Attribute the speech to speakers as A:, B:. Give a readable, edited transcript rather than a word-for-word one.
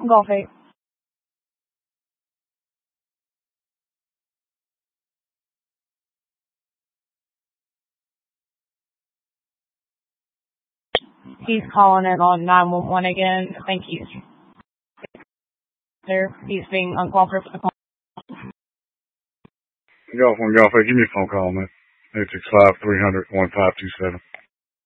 A: Golf 8. He's calling it on 911 again. I think he's there. He's being uncooperative with the call.
B: Golf 1, Golf 8, give me a phone call, man. 865-300-1527.